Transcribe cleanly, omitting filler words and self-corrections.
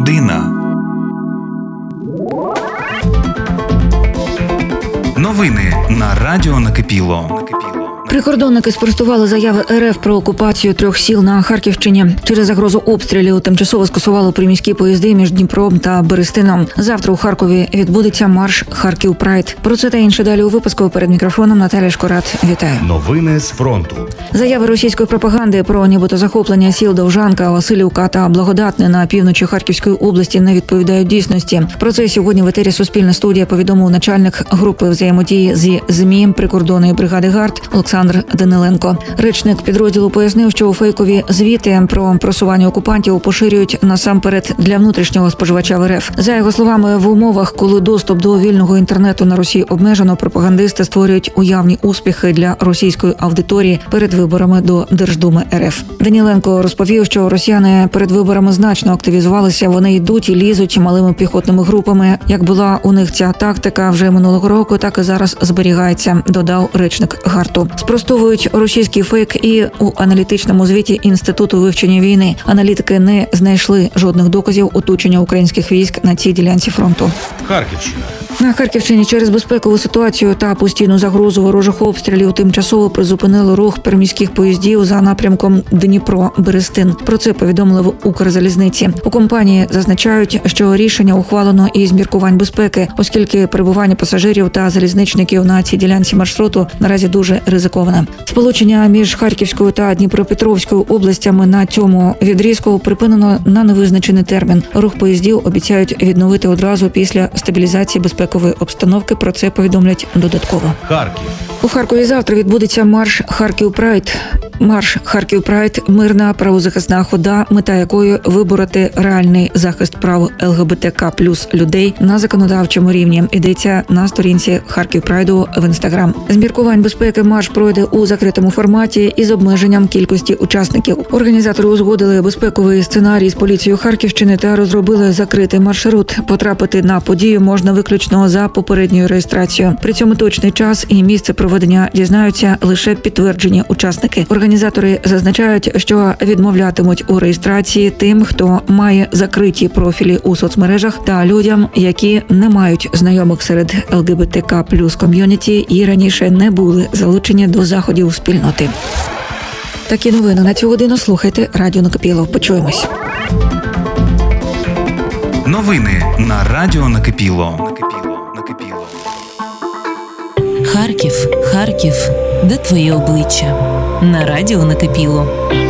година. Новини на Радіо Накипіло. Прикордонники спростували заяви РФ про окупацію 3 сіл на Харківщині. Через загрозу обстрілів тимчасово скасували приміські поїзди між Дніпром та Берестином. Завтра у Харкові відбудеться марш «Харків Прайд». Про це та інше далі у випуску. Перед мікрофоном Наталя Шкорат. Вітаю. Новини з фронту. Заяви російської пропаганди про нібито захоплення сіл Довжанка, Василівка та Благодатне на півночі Харківської області не відповідають дійсності. Про це сьогодні в етері «Суспільна студія» повідомив начальник групи взаємодії зі ЗМІ прикордонної бригади ГАРД Олександр Даниленко. Речник підрозділу пояснив, що фейкові звіти про просування окупантів поширюють насамперед для внутрішнього споживача в РФ. За його словами, в умовах, коли доступ до вільного інтернету на Росії обмежено, пропагандисти створюють уявні успіхи для російської аудиторії перед виборами до Держдуми РФ. Даниленко розповів, що росіяни перед виборами значно активізувалися, вони йдуть і лізуть малими піхотними групами. Як була у них ця тактика вже минулого року, так і зараз зберігається, додав речник ГАРДу. Спростовують російський фейк і у аналітичному звіті Інституту вивчення війни. Аналітики не знайшли жодних доказів оточення українських військ на цій ділянці фронту. Харківщина. На Харківщині через безпекову ситуацію та постійну загрозу ворожих обстрілів тимчасово призупинили рух приміських поїздів за напрямком Дніпро-Берестин. Про це повідомили в Укрзалізниці. У компанії зазначають, що рішення ухвалено із міркувань безпеки, оскільки перебування пасажирів та залізничників на цій ділянці маршруту наразі дуже ризиковане. Сполучення між Харківською та Дніпропетровською областями на цьому відрізку припинено на невизначений термін. Рух поїздів обіцяють відновити одразу після стабілізації безпекової обстановки. Про це повідомлять додатково. Харків. У Харкові завтра відбудеться марш «Харків Прайд». Марш «Харків Прайд» – мирна правозахисна хода, мета якої – вибороти реальний захист прав ЛГБТК плюс людей на законодавчому рівні. Йдеться на сторінці «Харків Прайду» в Інстаграм. З міркувань безпеки марш пройде у закритому форматі із обмеженням кількості учасників. Організатори узгодили безпековий сценарій з поліцією Харківщини та розробили закритий маршрут. Потрапити на подію можна виключно за попередньою реєстрацією. При цьому точний час і місце проведення дізнаються лише підтверджені учасники. Організатори зазначають, що відмовлятимуть у реєстрації тим, хто має закриті профілі у соцмережах, та людям, які не мають знайомих серед ЛГБТК плюс ком'юніті і раніше не були залучені до заходів спільноти. Такі новини на цю годину слухайте Радіо Накипіло. Почуємось. Новини на Радіо Накипіло. Харків, Харків, де твоє обличчя? На Радіо Накипіло.